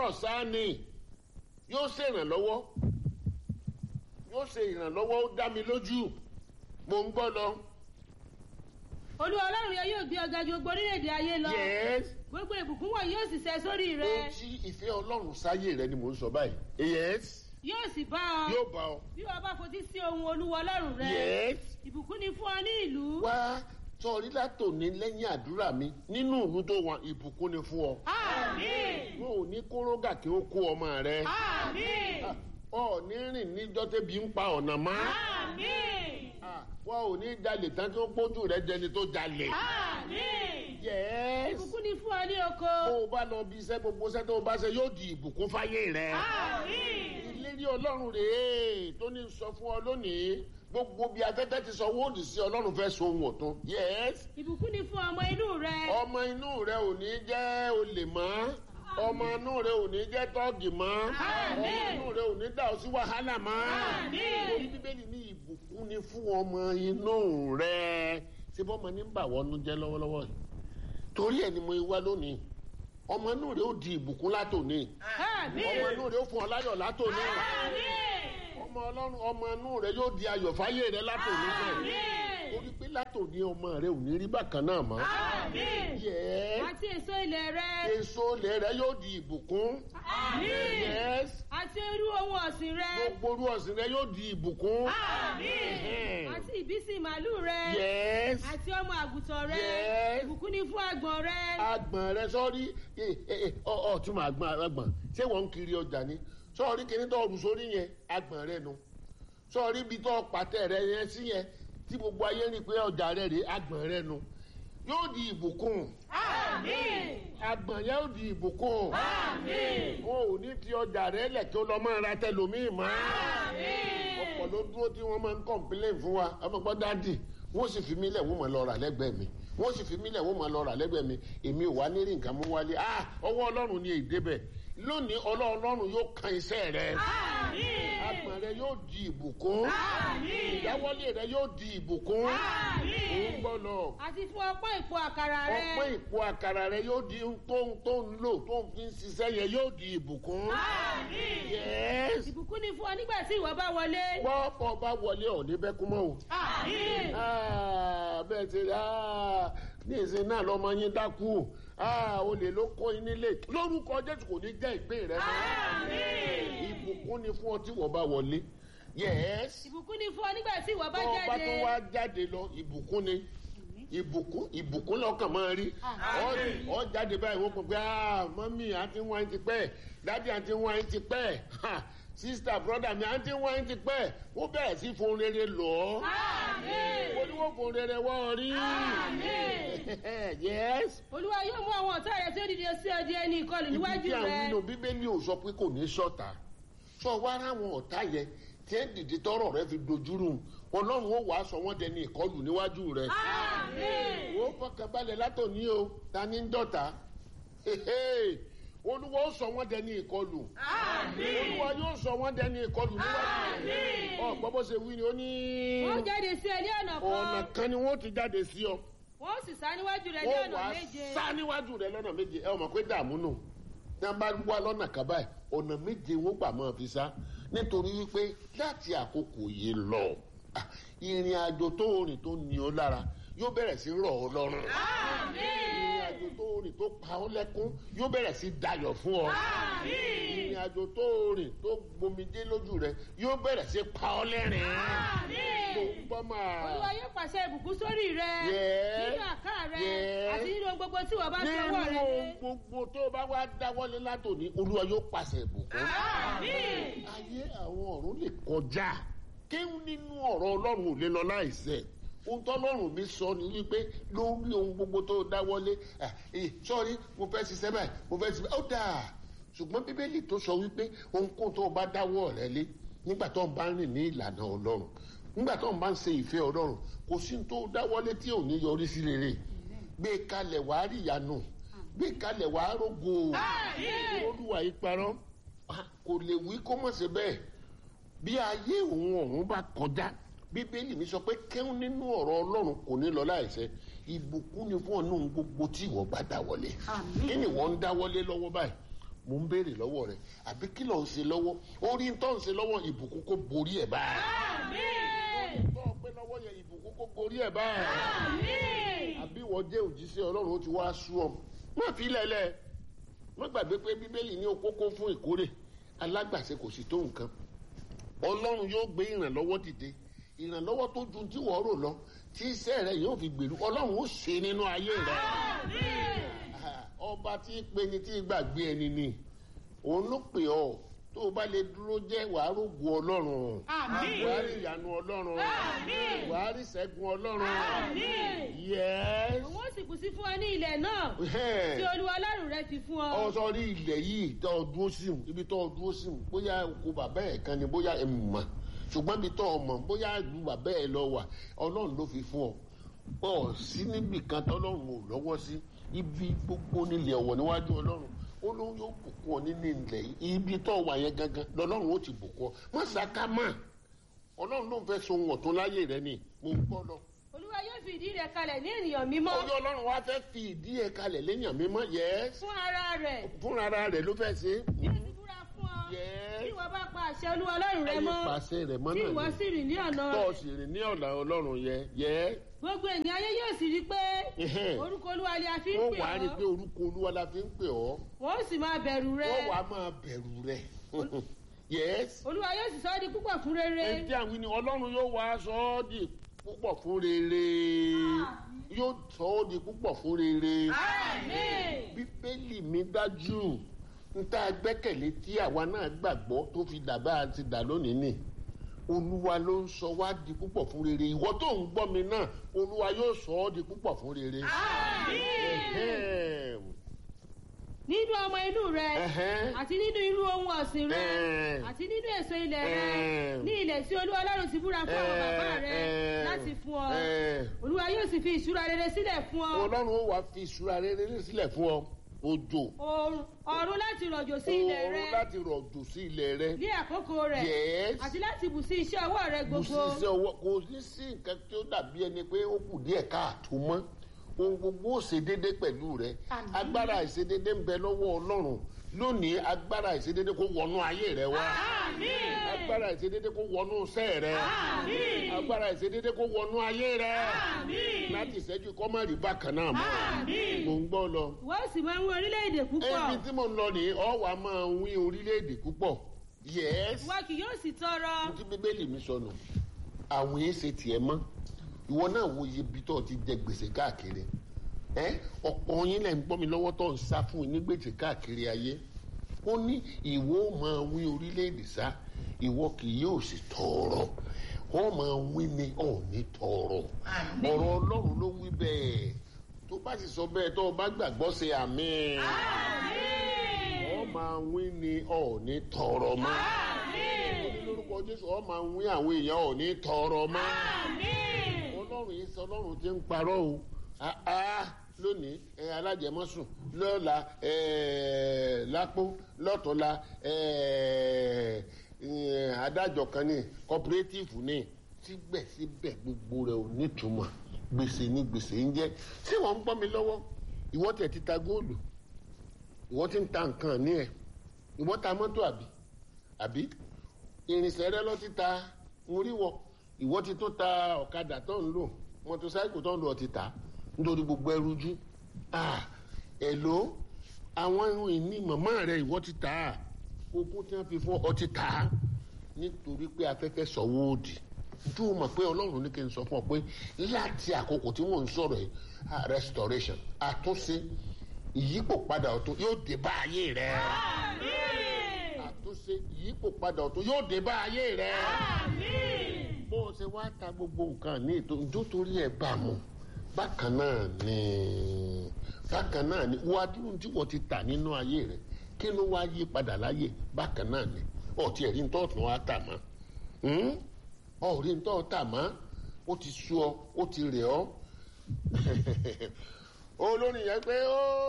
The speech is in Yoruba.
ọlọ́rọ̀ sáà ni yóò ṣe ìrànlọ́wọ́ ó dá mi lójú mò ń gbọ́ lọ. olúwa ọlọ́run rẹ yóò gbé ọ̀gá ju gbogbo orílẹ̀-èdè ayé lọ. Yes. gbogbo ìbùkún wọn yóò sì ṣẹ sórí rẹ. ohun tí ìfẹ́ ọlọ́run sáyé rẹ ni mò ń sọ báyìí. Yes. yóò sì bá ọ. yóò bá ọ. bí wọn bá fojú sí ohun olúwa ọlọ́run rẹ. Yes. ìbùkún ni fún ọ ní ìlú. wá sọrí látòní lẹ́yìn àdúrà mi nínú ìlú tó wà ìbùkún ni fún ọ. àmín. wọn ò ní kórógà kí ó kó ọmọ rẹ. àmín. ọ ní rìn níjọ́ tẹ́bi ń pa ọ̀nà mọ́. àmín. wọn ò ní jalè tán kí ó pójú rẹ jẹni tó jalè. àmín. Yes. ìbùkún ni fún ọ ní oko. bó o bá lọ bí iṣẹ́ gbogbo iṣẹ́ tó o bá ṣe yóò di ìbùkún fáyé rẹ. àmín. ìlérí ọlọ́run rèé tó ní sọ fún ọ lónìí gbogbo bí afẹ́fẹ́ ti sọ wóòdì sí ọlọ́run fẹ́ so ohun ọ̀tún. Yes. ìbùkún ni fún ọmọ inú rẹ. ọmọ inú rẹ ò ní jẹ́ olè mọ́ ọmọ inú rẹ ò ní jẹ́ tọ́ọ̀gì mọ́ ọmọ inú rẹ ò ní dà ọ sí wàhálà mọ́. orí bíbélì ní ìbùkún ni fún ọmọ inú rẹ ṣé bọ́mọ ní bà wọ́n jẹ́ lọ́wọ́lọ́wọ́ yìí torí ẹ̀ ni mo wá lónìí ọmọ inú rẹ ó di ìbùkún látòní ọmọ inú rẹ ó fún ọ láyọ̀ látòní ọmọ inú rẹ yóò di ayọ̀ fáyé rẹ látòní bẹ́ẹ̀ orí pé látòní ọmọ rẹ ò ní rí bákan náà mọ́. Yes. àti èso ilẹ̀ rẹ. èso ilẹ̀ rẹ yóò di ìbùkún. Yes. àti irú ohun ọ̀sìn rẹ. gbogbo orú ọ̀sìn rẹ yóò di ìbùkún. àti ìbísí màálù rẹ. Yes. àti ọmọ àgùntàn rẹ. Yes. ìbùkún ni fún àgbọ̀n rẹ. àgbọ̀n rẹ sọ́ọ́rí ọ̀túnmọ̀ àgbọ̀n ṣé wọ́n ń kiri ọjà ni sọ́ọ́rí kìíní tó ọ̀rùn sórí yẹn àgbọ̀n rẹ nu sọ́ọ́rí ibi tó pàtẹ́ rẹ yẹn sí yẹn tí gbogbo ayé rí i pé ọjà rẹ rè àgbọ̀n rẹ nu yóò di ìbùkún. àgbọ̀n yẹn yóò di ìbùkún. wọn ò ní ti ọjà rẹ lẹ̀ kí ó lọ máa ra tẹlòmíì mọ́. ọ̀pọ̀ ló dúró tí wọ́n máa ń kọ̀ǹpilẹ̀n fún wa ọmọ gbọ́ dáàdì wọ́n sì fi mí lẹ̀ wọ́n máa lọ rà lẹ́gbẹ̀ẹ́ mi wọ́n sì fi mí lẹ̀ wọ́n máa lọ rà lẹ́gbẹ̀ẹ́ mi èmi ò wá ní rí nǹkan mú wálé ọwọ́ ọlọ́run ni èdè bẹ̀ lónìí ọlọ́run yóò kan iṣẹ́ rẹ. àgbọ̀n rẹ yóò di ìbùkún. ìdáwọ́lé rẹ yóò di ìbùkún. òun gbọ́ lọ. àti fún ọpọ́n ìpò àkàrà rẹ. ọpọ́n ìpò àkàrà rẹ yóò di tó ń lò tó ń fi ń ṣiṣẹ́ yẹn yóò di ìbùkún. Yes. ìbùkún ni fún ọ nígbà tí ìwọ bá wọlé. pọ́pọ́ bá wọlé ọ̀ní bẹ́ẹ̀ kú mọ́ o. bẹ́ẹ̀ ti ní ìsìn náà lọ́mọ yín dákú olè ló kó yín nílé lórúkọ Jésù kò ní jẹ́ ìpín rẹ mọ́. ìbùkún ni fún ọ tí wọ́n bá wọlé. Yes. ìbùkún ni fún ọ nígbà tí ìwọ bá jáde. ọba tó wá jáde lọ ìbùkún ni ìbùkún lọ́kàn máa rí ọ jáde báyìí wọ́n pọ̀ pé mọ́mí àti wọ́n ti pẹ́ dádì àti wọ́n ti pẹ́ sísítà brọ́dà mi àti wọ́n ti pẹ́ wọ́n bẹ̀rẹ̀ sí fún rere lọ. wọ́n ní wọ́n fún rere wọ́n rí. Yes. olúwa yóò mú àwọn ọ̀tá rẹ tí ó dìde sí ọdí ẹni ìkọlù níwájú rẹ. ibi tí àwọn inú bíbélì ò sọ pé kò ní ṣọ̀tá sọ wá ráwọn ọ̀tá yẹn tí ẹ dìde tọrọ rẹ fi dojúrú ọlọ́run ó wàá sọ wọ́n dẹni ìkọlù níwájú rẹ. ó fọkàn balẹ̀ látòní o ta ní ń dọ̀tá olúwa ó sọ wọ́n dẹni ìkọlù olúwa yóò sọ wọ́n dẹni ìkọlù níwájú rẹ. ọ̀pọ̀ bó ṣe wí ni ó ní. wọ́n jáde sí ẹ ní ọ̀nà kan. ọ̀nà kan ni wọ́n ti jáde sí ọ. wọ́n sì sá níwájú rẹ ní ọ̀nà méje. wọ́n wá sá níwájú rẹ lọ́nà méje ẹ ọmọ pé dààmú nù ní wọ́n bá wá lọ́nà kan báyìí ọ̀nà méje wọ́n gbà máa fi sá nítorí wípé láti àkókò yìí lọ ìrìn àjò tó rìn tó ní ọ lára yóò bẹ̀rẹ̀ sí rọ̀ ọ́ lọ́rùn. ìrìn àjò tó rìn tó pa ọ́ lẹ́kún yóò bẹ̀rẹ̀ sí dayọ̀ fún ọ. ìrìn àjò tó rìn tó gbomijé lójú rẹ yóò bẹ̀rẹ̀ sí pa ọ́ lẹ́rìn. mo ń bọ́ máa. olúwa yóò pàṣẹ ìbùkún sórí rẹ. nínú àká rẹ àti nínú ohun gbogbo tí wọ́n bá fi ọwọ́ rẹ nínú ohun gbogbo tó bá wá dáwọ́lé látòní olúwa yóò pàṣẹ ìbùkún. ayé àwọn ọ̀run lè kọjá kéwù nínú ọ̀rọ̀ ọlọ́run ò lè lọ láìṣẹ ohun tọ́lọ́run mi sọ ni wípé lórí ohun gbogbo tó dáwọ́lé sọ́ọ́rí mo fẹ́ ṣiṣẹ́ báyìí mo fẹ́ ṣiṣẹ́ ó dáa ṣùgbọ́n bíbélì tó sọ wípé ohunkóhun tó bá dáwọ́ rẹ lé nígbà tó ń bá rìn ní ìlànà ọlọ́run nígbà tó ń bá ń ṣe ìfẹ́ ọlọ́run kò sí tó dáwọ́lé tí ò ní yọrí sí rere gbé kalẹ̀ wàá rí ìyanu gbé kalẹ̀ wàá rógo olúwa ìparọ́ kò lè wí kó mọ̀ sí bẹ́ẹ̀ bí ayé òun ọ̀run bá kọjá bíbélì mi sọ pé kẹ́hún nínú ọ̀rọ̀ ọlọ́run kò ní lọ láìṣẹ ìbùkún ni fún ọ̀nà gbogbo tí ìwọ bá dáwọ́lé kí ni wọ́n ń dáwọ́lé lọ́wọ́ báyìí mo ń béèrè lọ́wọ́ rẹ̀ àbí kí ló ń ṣe lọ́wọ́ orí ń tọ́ ń ṣe lọ́wọ́ ìbùkún kó borí ẹ̀ báyìí tó pé lọ́wọ́ yẹn ìbùkún kó borí ẹ̀ báyìí àbí wọ́n jẹ́ òjíṣẹ́ ọlọ́run ó ti wá sú ọ má fi lẹ́lẹ̀ má gbàgbé pé bíbélì ní okókó fún ìkórè alágbàṣe kò sì tó nǹkan ọlọ́run yóò gbé ìrànlọ́wọ́ dìde ìrànlọ́wọ́ tó ju tí wọ́n rò lọ tí iṣẹ́ rẹ̀ yóò fi gbèrú ọlọ́run ó ṣe nínú ayé rẹ̀ ọba tí pe ni tí gbàgbé ẹni ni òun ló pè ọ́ tó o bá lè dúró jẹ́ wàá rògbò ọlọ́run wàá rí ìyanu ọlọ́run wàá rí ìṣẹ́gun ọlọ́run yẹ́s. òun ó sì kù sí fún ọ ní ilẹ̀ náà tí olúwa ọlọ́run rẹ ti fún ọ. ọ sọ rí ilẹ̀ yìí tó o dúró sí ibi tó o dúró sí bóyá oko bàbá ẹ̀ kan ni bóyá ẹ̀ mọ̀ ṣùgbọ́n ibi tó o mọ̀ bóyá ìlú bàbá ẹ̀ lọ wà ọlọ́run ló fi fún ọ ọ sí níbì kan tọ́lọ́run ò lọ́wọ́ sí ibi gbogbo nílẹ̀ ọ̀wọ̀ níwájú ọlọ́run ó ló yóò bùkún ọ nínú ilẹ̀ yìí ibi tó wà yẹn gangan lọ́lọ́run ó ti bùkún ọ má sàkà má ọlọ́run ló ń fẹ́ so wọ̀n tó láyé rẹ ni mo ń gbọ́ lọ. olúwa yóò fi ìdí rẹ̀ kalẹ̀ ní ènìyàn mímọ́. ọjọ́ ọlọ́run wá fẹ́ fi ìdí ẹ̀ kalẹ̀ léèyàn mímọ́ yẹ́s. fún ara rẹ̀ ló fẹ́ ṣe. yóò ti búra fún ọ. tí ìwọ bá pa àṣẹ olúwa ọlọ́run rẹ mọ́. ayé pàṣẹ rẹ̀ mọ́ náà ni. tí ìwọ sì rìn ní ọ̀nà rẹ̀. tó sì rìn ní ọ̀nà ọlọ́run yẹ. gbogbo ènìyàn ayé yóò sì rí pé orúkọ olúwa ni a fi ń pè ọ́. wọ́n wàá rí pé orúkọ olúwa la fi ń pè ọ́. wọ́n sì máa bẹ̀rù rẹ. wọ́n wàá máa bẹ̀rù rẹ. yes. olúwa yóò sì sọ ọ́ di púpọ̀ fún rere. ẹ jẹ́ àwọn ènìyàn ọlọ́run yóò wá sọ ọ́ di púpọ̀ fún rere. yóò sọ ọ́ di púpọ̀ fún rere. bíbélì mi dájú n tá a gbẹ́kẹ̀lé tí àwa náà gbàgbọ́ tó fi dà bá a ti dà lónìí nì olúwa ló ń sọ wá di púpọ̀ fún rere ìwọ tó ń gbọ́ mi náà olúwa yóò sọ ọ́ di púpọ̀ fún rere. nínú ọmọ inú rẹ àti nínú irú ohun ọ̀sìn rẹ àti nínú èso ilẹ̀ rẹ ní ilẹ̀ tí olúwa ọlọ́run ti búra fún àwọn bàbá rẹ láti fún ọ olúwa yóò sì fi ìṣúra rere sílẹ̀ fún ọ. ọlọ́run ó wá fi ìṣúra rere sílẹ̀ fún ọ òjò. ọ̀run láti rọ̀jò sí ilẹ̀ rẹ. ọ̀run láti rọ̀jò sí ilẹ̀ rẹ. ní àkókò rẹ̀. yes. àti láti bù sí iṣẹ́ ọwọ́ rẹ gbogbo. bù sí iṣẹ́ ọwọ́ kò ní sí nǹkan tí ó dàbí ẹni pé ó kù díẹ̀ káàtó mọ́ ohun gbogbo ó ṣe déédé pẹ̀lú rẹ. agbára ìṣedéédé ń bẹ lọ́wọ́ ọlọ́run lónìí agbára ìṣedéédé kó wọnú ayé rẹ wá. agbára ìṣedéédé kó wọnú iṣẹ́ rẹ. agbára ìṣedéédé kó wọnú ayé rẹ. láti ìṣẹ́jú kọ́ má rí bákan náà mọ́. mo ń gbọ́ lọ. wọ́n sì máa ń wí orílẹ̀-èdè púpọ̀. ẹbí tí mo ń lọ nìyí ọ wà máa ń wí orílẹ̀-èdè púpọ̀. yes. wa kì yóò sì tọrọ. tí bíbélì mi sọnù àwọn èyí ṣe tiẹ̀ mọ́ ìwọ náà wo iye bí tó ti jẹ gbèsè káàkiri ọ̀pọ̀ yín lẹ́ ń gbọ́ mi lọ́wọ́ tó ń sá fún ní gbèsè káàkiri ayé ó ní ìwọ máa wí orílẹ̀-èdè sá ìwọ kì yóò sì tọrọ ó máa wí ni ọ̀ ní tọrọ ọ̀rọ̀ ọlọ́run ló wí bẹ́ẹ̀ tó bá sì sọ bẹ́ẹ̀ tó o bá gbàgbọ́ ṣe àmín ó máa wí ni ọ̀ ní tọrọ mọ́ lórúkọ Jésù ó máa wí àwọn èèyàn ọ̀ ní tọrọ mọ́ ọlọ́run yìí sọ ọlọ́run ti ń parọ́ o lónìí alájẹmọ́sùn lọ́la lápò lọ́tọ̀la adájọ́ kan ní cooperative ní síbẹ̀síbẹ̀ gbogbo rẹ̀ ò nítumọ̀ gbèsè ní gbèsè ń jẹ́ ṣé wọ́n ń gbọ́ mi lọ́wọ́ ìwọ tẹ̀ ti ta góòlù ìwọ ti ń ta nǹkan ní ẹ̀ ìwọ ta mọ́tò àbí irinṣẹ́ rẹ lọ ti ta oríwọ ìwọ ti tó ta ọ̀kadà tó ń lò mọ́tòsáìkù tó ń lò ti ta nítorí gbogbo ẹrújú èlò àwọn irun ìní màmá rẹ ìwọ ti ta ogún tí wọ́n fi fún ọ ti ta nítorí pé afẹ́fẹ́ sọ̀wọ́ òdì tó mọ̀ pé ọlọ́run ní kí n sọ fún ọ pé láti àkókò tí mò ń sọ̀rọ̀ yìí restoration àtúnṣe ìyípo padà ọ̀tún yóò dé bá ayé rẹ àtúnṣe ìyípo padà ọ̀tún yóò dé bá ayé rẹ bó o ṣe wá ta gbogbo nǹkan ní ètò nítorí ẹ bá mu bákan náà ni wàá dúró tí wọ́n ti tà nínú ayé rẹ kí ló wá yí padà láyé bákan náà ni ọtí ẹ̀rí ń tọ́ ọ̀tún wá tà mọ́ ọ̀rí ń tọ́ tà mọ́ ó ti sú ọ ó ti rẹ̀ ọ́ olórin yẹn pé ó.